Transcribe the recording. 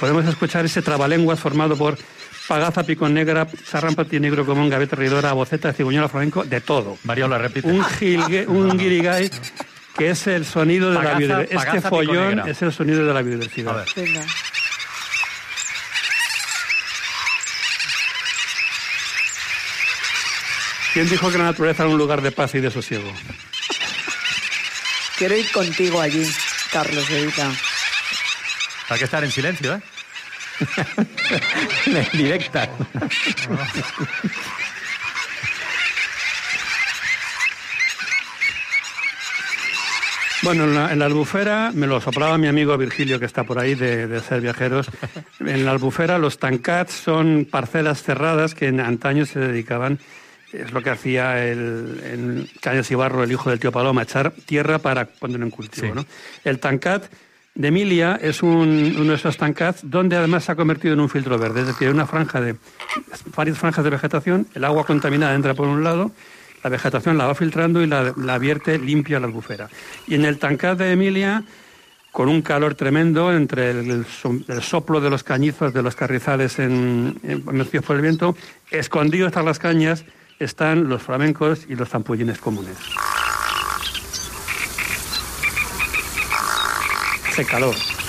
podemos escuchar ese trabalenguas formado por pagaza, picón negra, sarrampa, negro común, gaveta ridora, boceta, cigüeñola, flamenco, de todo. Mariola, repite. Un guirigay que es el sonido de la biodiversidad. Este follón es el sonido de la biodiversidad. A ver. Venga. ¿Quién dijo que la naturaleza era un lugar de paz y de sosiego? Quiero ir contigo allí, Carlos Evita. Hay que estar en silencio, ¿eh? Directa. Bueno, en la Albufera, me lo soplaba mi amigo Virgilio, que está por ahí, de Ser Viajeros. En la Albufera los tancats son parcelas cerradas que en antaño se dedicaban, es lo que hacía en Cañas y Barro, el hijo del tío Paloma, echar tierra para poner en cultivo, sí. ¿No? El tancat de Emilia es uno de esos tancats donde además se ha convertido en un filtro verde, es decir, hay varias franjas de vegetación, el agua contaminada entra por un lado, la vegetación la va filtrando y la vierte limpia a la albufera. Y en el tancat de Emilia, con un calor tremendo entre el soplo de los cañizos de los carrizales mecidos por el viento, escondidos tras las cañas están los flamencos y los zampullines comunes. Ese calor.